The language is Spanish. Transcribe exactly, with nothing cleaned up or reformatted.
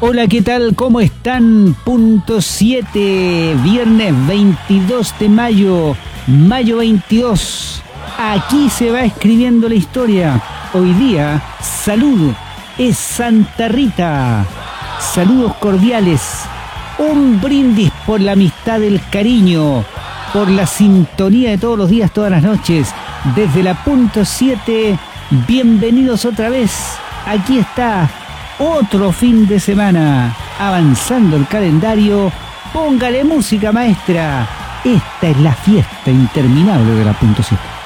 Hola, ¿qué tal? ¿Cómo están? Punto siete, viernes veintidós de mayo, mayo veintidós. Aquí se va escribiendo la historia. Hoy día, salud, es Santa Rita. Saludos cordiales. Un brindis por la amistad, el cariño, por la sintonía de todos los días, todas las noches. Desde la punto siete, bienvenidos otra vez. Aquí está otro fin de semana, avanzando el calendario. Póngale música, maestra. Esta es la fiesta interminable de la punto siete.